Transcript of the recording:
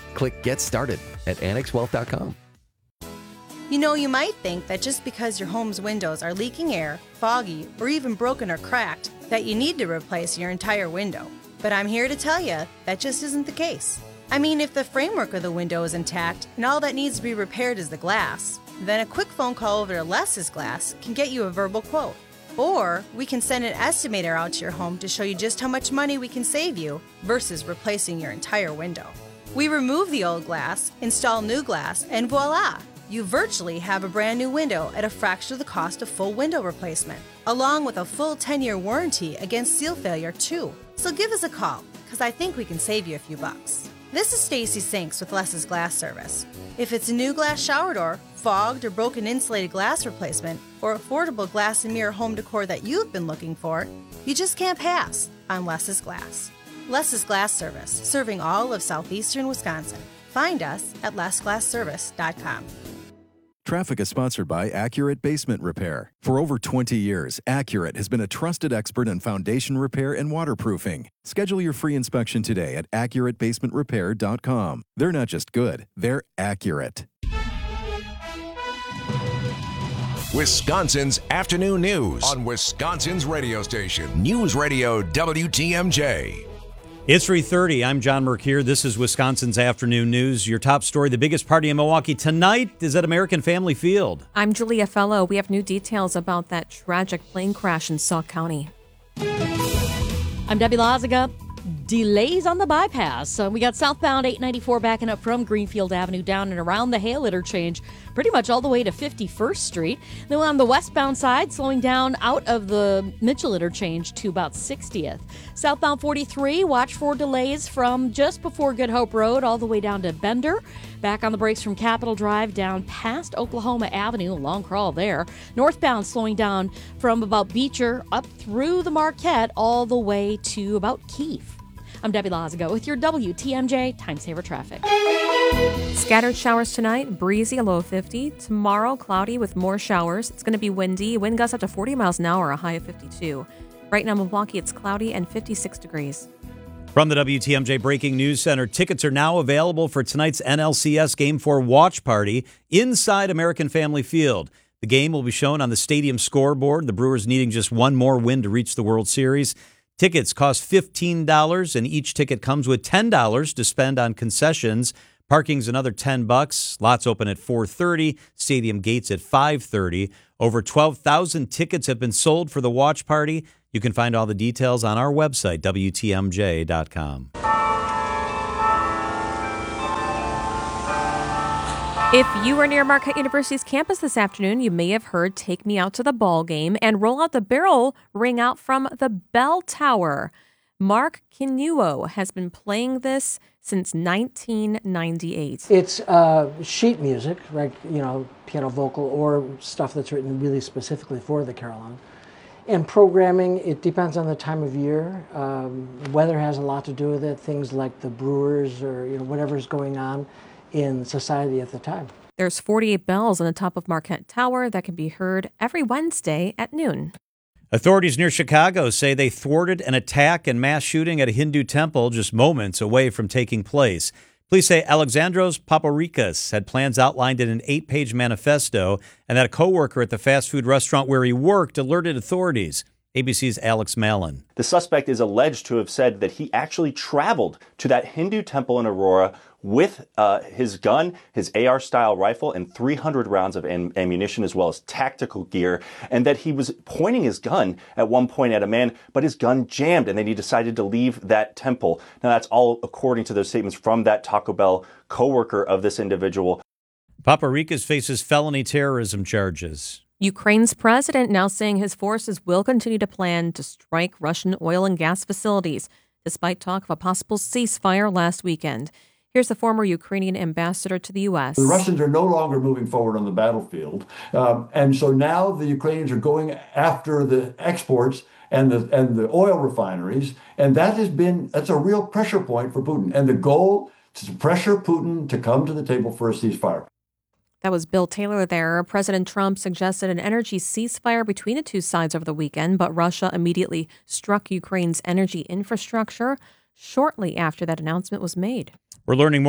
Click Get Started at annexwealth.com. You know, you might think that just because your home's windows are leaking air, foggy, or even broken or cracked, that you need to replace your entire window. But I'm here to tell you that just isn't the case. I mean, if the framework of the window is intact and all that needs to be repaired is the glass, then a quick phone call over to Les's Glass can get you a verbal quote. Or we can send an estimator out to your home to show you just how much money we can save you versus replacing your entire window. We remove the old glass, install new glass, and voila! You virtually have a brand new window at a fraction of the cost of full window replacement, along with a full 10-year warranty against seal failure too. So give us a call, because I think we can save you a few bucks. This is Stacy Sinks with Les's Glass Service. If it's a new glass shower door, fogged or broken insulated glass replacement, or affordable glass and mirror home decor that you've been looking for, you just can't pass on Les's Glass. Les's Glass Service, serving all of southeastern Wisconsin. Find us at lesglassservice.com. Traffic is sponsored by Accurate Basement Repair. For over 20 years, Accurate has been a trusted expert in foundation repair and waterproofing. Schedule your free inspection today at AccurateBasementRepair.com. They're not just good, they're accurate. Wisconsin's afternoon news on Wisconsin's radio station, News Radio WTMJ. It's 3:30. I'm John Mercure. This is Wisconsin's afternoon news. Your top story, the biggest party in Milwaukee tonight is at American Family Field. I'm Julia Fellow. We have new details about that tragic plane crash in Sauk County. I'm Debbie Lazaga. Delays on the bypass. We got southbound 894 backing up from Greenfield Avenue down and around the Hale interchange, pretty much all the way to 51st Street. Then on the westbound side, slowing down out of the Mitchell interchange to about 60th. Southbound 43, watch for delays from just before Good Hope Road all the way down to Bender. Back on the brakes from Capitol Drive down past Oklahoma Avenue, a long crawl there. Northbound slowing down from about Beecher up through the Marquette all the way to about Keefe. I'm Debbie Lazaga with your WTMJ Time Saver Traffic. Scattered showers tonight, breezy, a low of 50. Tomorrow, cloudy with more showers. It's going to be windy. Wind gusts up to 40 miles an hour, a high of 52. Right now, Milwaukee, it's cloudy and 56 degrees. From the WTMJ Breaking News Center, tickets are now available for tonight's NLCS Game 4 watch party inside American Family Field. The game will be shown on the stadium scoreboard, the Brewers needing just one more win to reach the World Series. Tickets cost $15, and each ticket comes with $10 to spend on concessions. Parking's another $10. Lots open at 4:30. Stadium gates at 5:30. Over 12,000 tickets have been sold for the watch party. You can find all the details on our website, WTMJ.com. If you were near Marquette University's campus this afternoon, you may have heard Take Me Out to the Ball Game and Roll Out the Barrel ring out from the bell tower. Mark Kinuo has been playing this since 1998. It's sheet music, right? You know, piano, vocal, or stuff that's written really specifically for the carillon. And programming, it depends on the time of year. Weather has a lot to do with it. Things like the Brewers or whatever's going on in society at the time. There's 48 bells on the top of Marquette Tower that can be heard every Wednesday at noon. Authorities near Chicago say they thwarted an attack and mass shooting at a Hindu temple just moments away from taking place. Police say Alexandros Paparikas had plans outlined in an 8-page manifesto and that a co-worker at the fast food restaurant where he worked alerted authorities. ABC's Alex Malin. The suspect is alleged to have said that he actually traveled to that Hindu temple in Aurora with his gun, his AR-style rifle, and 300 rounds of ammunition, as well as tactical gear, and that he was pointing his gun at one point at a man, but his gun jammed, and then he decided to leave that temple. Now, that's all according to those statements from that Taco Bell co-worker of this individual. Paparikas faces felony terrorism charges. Ukraine's president now saying his forces will continue to plan to strike Russian oil and gas facilities, despite talk of a possible ceasefire last weekend. Here's the former Ukrainian ambassador to the U.S. The Russians are no longer moving forward on the battlefield. And so now the Ukrainians are going after the exports and the oil refineries. And that's a real pressure point for Putin. And the goal is to pressure Putin to come to the table for a ceasefire. That was Bill Taylor there. President Trump suggested an energy ceasefire between the two sides over the weekend, but Russia immediately struck Ukraine's energy infrastructure shortly after that announcement was made. We're learning more